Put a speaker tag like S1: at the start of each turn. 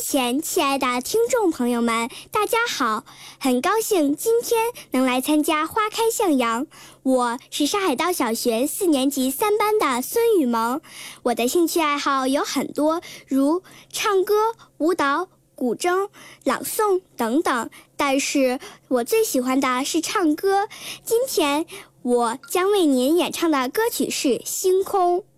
S1: 前，亲爱的听众朋友们，大家好！很高兴今天能来参加花开向阳。我是沙海道小学4年级3班的孙雨萌。我的兴趣爱好有很多，如唱歌、舞蹈、古筝、朗诵等等，但是我最喜欢的是唱歌。今天我将为您演唱的歌曲是《星空》。